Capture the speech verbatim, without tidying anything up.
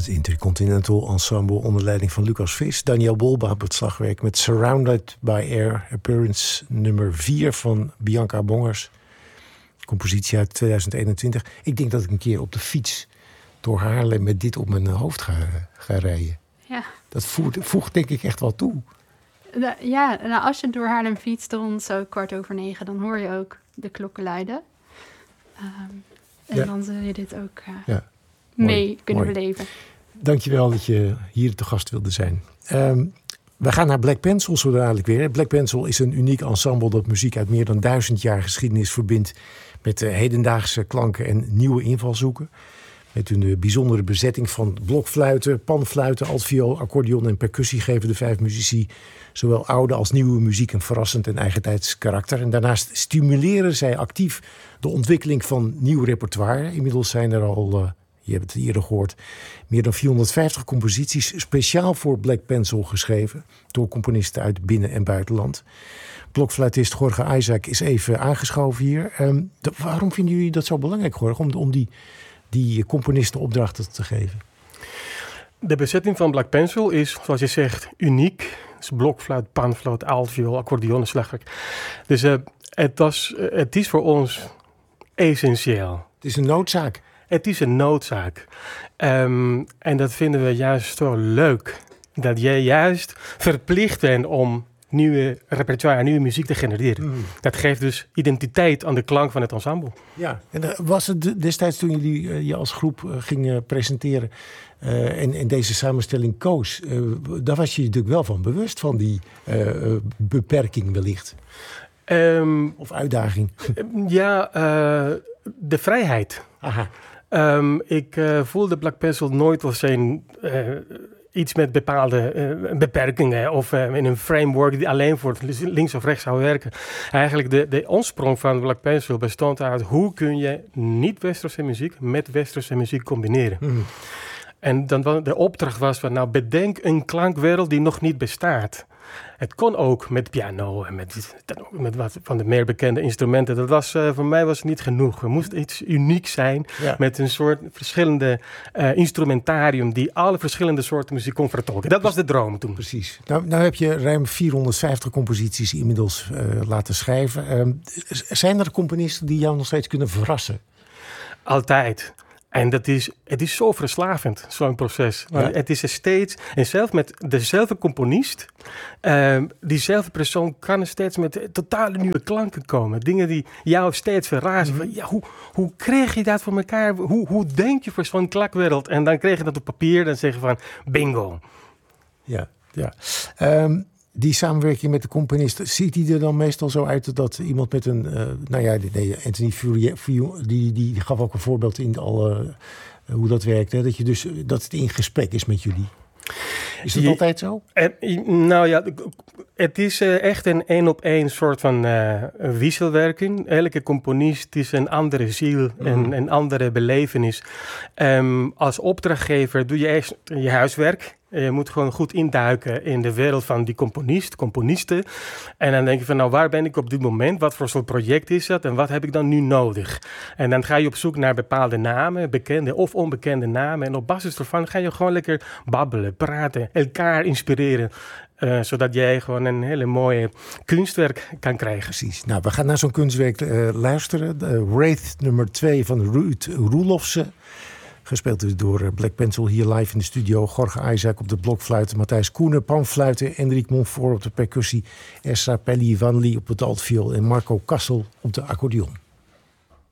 Het Intercontinental Ensemble onder leiding van Lucas Vis. Daniel Bolba op het slagwerk met Surrounded by Air. Appearance nummer vier van Bianca Bongers. Compositie uit tweeduizend eenentwintig. Ik denk dat ik een keer op de fiets door Haarlem met dit op mijn hoofd ga, ga rijden. Ja. Dat voegt, voegt denk ik echt wel toe. Ja, nou als je door Haarlem fietst rond zo kwart over negen... dan hoor je ook de klokken luiden. Um, en ja. dan zul je dit ook uh, ja. mee mooi, kunnen mooi. beleven. Dankjewel dat je hier te gast wilde zijn. Um, we gaan naar Black Pencil zo dadelijk weer. Black Pencil is een uniek ensemble dat muziek uit meer dan duizend jaar geschiedenis verbindt met uh, hedendaagse klanken en nieuwe invalshoeken. Met een uh, bijzondere bezetting van blokfluiten, panfluiten, altviool, accordeon en percussie geven de vijf muzici zowel oude als nieuwe muziek een verrassend en eigentijds karakter. En daarnaast stimuleren zij actief de ontwikkeling van nieuw repertoire. Inmiddels zijn er al, uh, je hebt het eerder gehoord, meer dan vierhonderdvijftig composities speciaal voor Black Pencil geschreven door componisten uit binnen- en buitenland. Blokfluitist Jorge Isaac is even aangeschoven hier. Um, de, waarom vinden jullie dat zo belangrijk, Jorge, om, om die, die componisten opdrachten te geven? De bezetting van Black Pencil is, zoals je zegt, uniek. Dus blokfluit, panfluit, altviool, accordeon en slagwerk. Dus uh, het, was, uh, het is voor ons essentieel. Het is een noodzaak. Het is een noodzaak. Um, en dat vinden we juist zo leuk. Dat jij juist verplicht bent om nieuwe repertoire, nieuwe muziek te genereren. Mm. Dat geeft dus identiteit aan de klank van het ensemble. Ja, en was het destijds toen jullie uh, je als groep uh, gingen presenteren uh, en, en deze samenstelling koos, uh, daar was je natuurlijk wel van bewust van die uh, uh, beperking wellicht? Um, of uitdaging? Ja, uh, de vrijheid. Aha. Um, ik uh, voelde Black Pencil nooit als een uh, iets met bepaalde uh, beperkingen of uh, in een framework die alleen voor links of rechts zou werken. Eigenlijk de, de oorsprong van Black Pencil bestond uit hoe kun je niet-westerse muziek met westerse muziek combineren. Mm. En dan de opdracht was van, nou bedenk een klankwereld die nog niet bestaat. Het kon ook met piano en met, met wat van de meer bekende instrumenten. Dat was, uh, voor mij was het niet genoeg. Er moest iets uniek zijn ja. met een soort verschillende uh, instrumentarium die alle verschillende soorten muziek kon vertolken. Dat was de droom toen. Precies. Nou, nou heb je ruim vierhonderdvijftig composities inmiddels uh, laten schrijven. Uh, zijn er componisten die jou nog steeds kunnen verrassen? Altijd. En dat is, het is zo verslavend, zo'n proces. Want ja. Het is er steeds, en zelfs met dezelfde componist, uh, diezelfde persoon kan er steeds met totale nieuwe klanken komen. Dingen die jou steeds verrazen. Mm-hmm. Van, ja, hoe, hoe kreeg je dat voor elkaar? Hoe, hoe denk je voor zo'n klankwereld? En dan kreeg je dat op papier, dan zeg je van bingo. Ja, ja. Um, Die samenwerking met de componist, ziet die er dan meestal zo uit dat iemand met een... Uh, nou ja, nee, Anthony Fury, die, die gaf ook een voorbeeld in al, uh, hoe dat werkt. Hè? Dat, je dus, dat het in gesprek is met jullie. Is dat je, altijd zo? En, nou ja, het is uh, echt een één op één soort van uh, wisselwerking. Elke componist is een andere ziel mm. en een andere belevenis. Um, als opdrachtgever doe je eerst je huiswerk. Je moet gewoon goed induiken in de wereld van die componist, componisten. En dan denk je van, nou, waar ben ik op dit moment? Wat voor soort project is dat? En wat heb ik dan nu nodig? En dan ga je op zoek naar bepaalde namen, bekende of onbekende namen. En op basis daarvan ga je gewoon lekker babbelen, praten, elkaar inspireren. Uh, zodat jij gewoon een hele mooie kunstwerk kan krijgen. Precies. Nou, we gaan naar zo'n kunstwerk uh, luisteren. Uh, Wraith nummer twee van Ruud Roelofsen. Gespeeld door Black Pencil hier live in de studio. Jorge Isaac op de blokfluiten, Matthijs Koenen, panfluiten, Enric Monfort op de percussie, Esra Pelli-Vanli op het altviool en Marco Kassel op de accordeon.